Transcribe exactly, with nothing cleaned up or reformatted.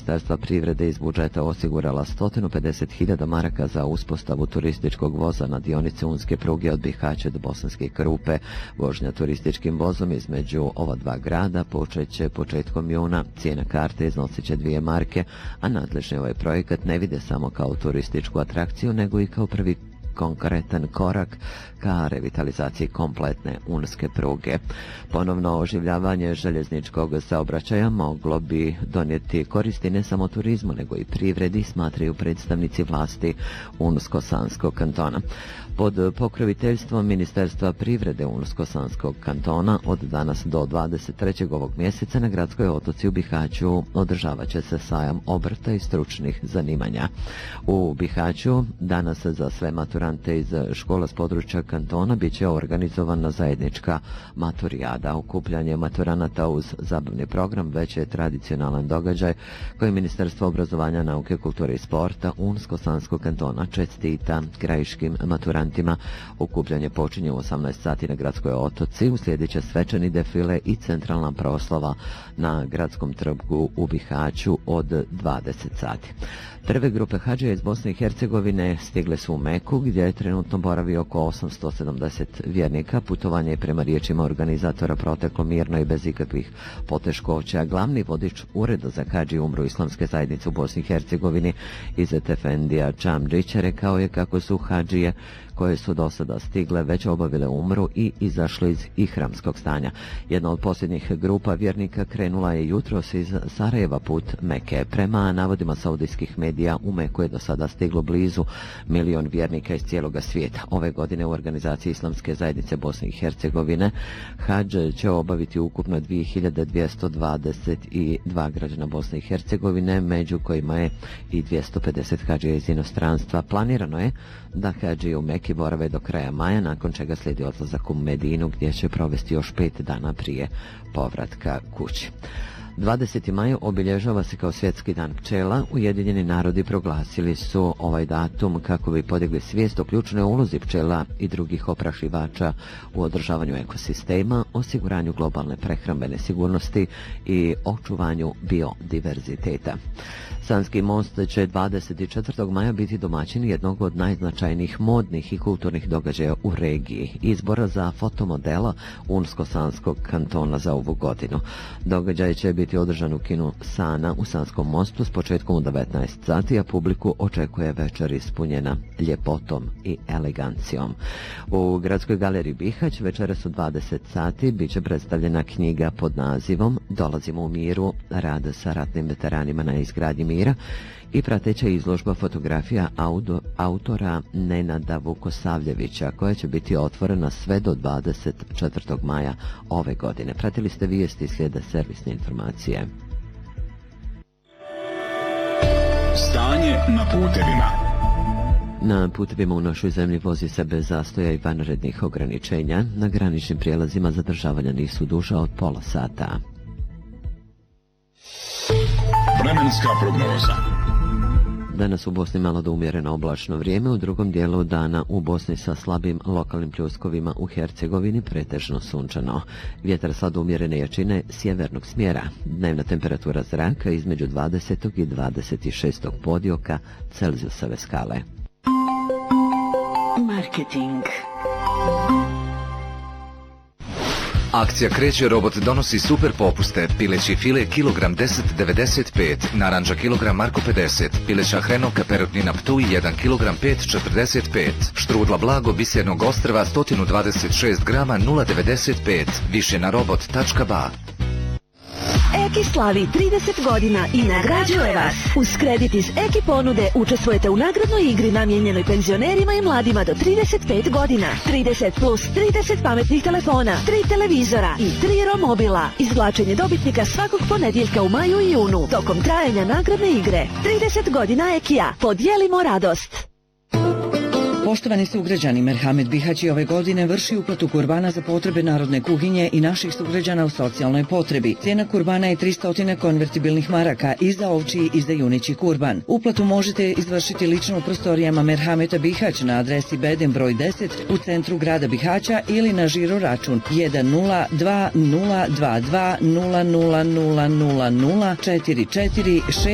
Ministarstva privrede iz budžeta osigurala sto pedeset hiljada maraka za uspostavu turističkog voza na dionici unske pruge od Bihaća do Bosanske Krupe. Vožnja turističkim vozom između ova dva grada počeće početkom juna. Cijena karte iznosit će dvije marke, a nadležni ovaj projekat ne vide samo kao turističku atrakciju, nego i kao prvi konkretan korak ka revitalizaciji kompletne unske pruge. Ponovno oživljavanje željezničkog saobraćaja moglo bi donijeti koristi ne samo turizmu, nego i privredi, smatraju predstavnici vlasti Unsko-Sanskog kantona. Pod pokroviteljstvom Ministarstva privrede Unsko-Sanskog kantona od danas do dvadeset trećeg ovog mjeseca na gradskoj otoci u Bihaću održavat će se sajam obrta i stručnih zanimanja. U Bihaću danas za sve maturante iz škola s područja kantona bit će organizovana zajednička maturijada. Okupljanje maturanata uz zabavni program već je tradicionalan događaj koji Ministarstvo obrazovanja, nauke, kulture i sporta Unsko-Sanskog kantona čestita krajiškim maturantima. Okupljanje počinje u osamnaest sati na gradskoj otoci, uslijedit će svečani defile i centralna proslava na gradskom trgu u Bihaću od dvadeset sati. Prve grupe hadžija iz Bosne i Hercegovine stigle su u Meku, gdje je trenutno boravi oko osamsto sedamdeset vjernika. Putovanje je prema riječima organizatora proteklo mirno i bez ikakvih poteškoća. Glavni vodič Ureda za hadžije umru islamske zajednice u Bosni i Hercegovini Izet Efendija Čamđić rekao je kako su hadžije koje su do sada stigle već obavile umru i izašle iz ihramskog stanja. Jedna od posljednjih grupa vjernika krenula je jutros iz Sarajeva put Meke. Prema navodima saudijskih medija, u Meku je do sada stiglo blizu milion vjernika iz cijeloga svijeta. Ove godine u organizaciji Islamske zajednice Bosne i Hercegovine hadž će obaviti ukupno dvije hiljade dvjesto dvadeset dva građana Bosne i Hercegovine, među kojima je i dvjesto pedeset hadžija iz inostranstva. Planirano je da hadžije u Meki borave do kraja maja, nakon čega slijedi odlazak u Medinu, gdje će provesti još pet dana prije povratka kući. dvadeseti maj obilježava se kao svjetski dan pčela. Ujedinjeni narodi proglasili su ovaj datum kako bi podigli svijest o ključnoj ulozi pčela i drugih oprašivača u održavanju ekosistema, osiguranju globalne prehrambene sigurnosti i očuvanju biodiverziteta. Sanski most će dvadeset četvrtog maja biti domaćin jednog od najznačajnijih modnih i kulturnih događaja u regiji, izbora za fotomodela Unsko-Sanskog kantona za ovu godinu. Događaj će biti održan u kinu Sana u Sanskom mostu s početkom u devetnaest sati, a publiku očekuje večer ispunjena ljepotom i elegancijom. U Gradskoj galeriji Bihać večeras u dvadeset sati bit će predstavljena knjiga pod nazivom Dolazimo u miru, rad sa ratnim veteranima na izgradnji mira i prateća izložba fotografija auto, autora Nenada Vukosavljevića, koja će biti otvorena sve do dvadeset četvrtog maja ove godine. Pratili ste vijesti i slijede servisne informacije. Stanje na putevima. Na putevima u našoj zemlji vozi se bez zastoja i vanrednih ograničenja. Na graničnim prijelazima zadržavanja nisu duža od pola sata. Vremenska prognoza. Danas u Bosni malo do umjereno oblačno vrijeme, u drugom dijelu dana u Bosni sa slabim lokalnim pljuskovima, u Hercegovini pretežno sunčano. Vjetar sad umjerene jačine sjevernog smjera. Dnevna temperatura zraka između dvadeset i dvadeset šest podioka Celzijusove skale. Marketing. Akcija Kreće robot donosi super popuste. Pileći file kilogram deset devedeset pet, naranđa kilogram Marko pedeset, pileća hrenovka perutnina Ptuj jedan kilogram pet četrdeset pet, štrudla Blago Bisernog ostrva sto dvadeset šest grama nula devedeset pet, više na robot tačka ba. Eki slavi trideset godina i nagrađuje vas. Uz kredit iz Eki ponude učestvujete u nagradnoj igri namijenjenoj penzionerima i mladima do trideset pet godina. trideset plus trideset pametnih telefona, tri televizora i tri romobila. Izvlačenje dobitnika svakog ponedjeljka u maju i junu tokom trajanja nagradne igre. trideset godina Ekija. Podijelimo radost. Poštovani sugrađani, Merhamet Bihać ove godine vrši uplatu kurbana za potrebe narodne kuhinje i naših sugrađana u socijalnoj potrebi. Cijena kurbana je tristo konvertibilnih maraka i za ovčiji i za junići kurban. Uplatu možete izvršiti lično u prostorijama Merhameta Bihać na adresi Beden broj deset u centru grada Bihaća ili na žiro račun jedan nula dva nula dva dva nula nula nula nula nula četiri četiri šest